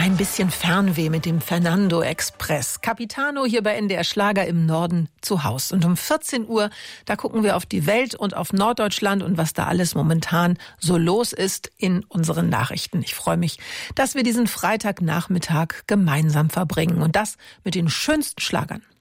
Ein bisschen Fernweh mit dem Fernando Express. Capitano hier bei NDR Schlager im Norden zu Haus. Und um 14 Uhr, da gucken wir auf die Welt und auf Norddeutschland und was da alles momentan so los ist in unseren Nachrichten. Ich freue mich, dass wir diesen Freitagnachmittag gemeinsam verbringen und das mit den schönsten Schlagern.